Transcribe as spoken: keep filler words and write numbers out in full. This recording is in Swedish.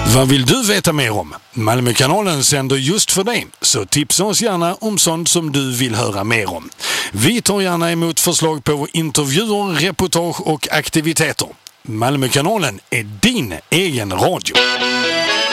Vad vill du veta mer om? Malmökanalen sänder just för dig, så tipsa oss gärna om sånt som du vill höra mer om. Vi tar gärna emot förslag på intervjuer, reportage och aktiviteter. Malmökanalen är din egen radio.